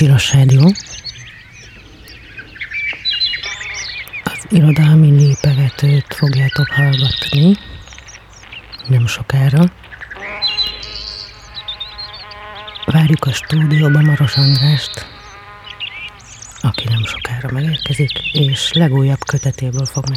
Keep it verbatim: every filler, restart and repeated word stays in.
Tilos Rádió. Az irodalmi népegetőt fogjátok hallgatni nem sokára. Várjuk a stúdióba Maros Andrást, aki nem sokára megérkezik, és legújabb kötetéből fog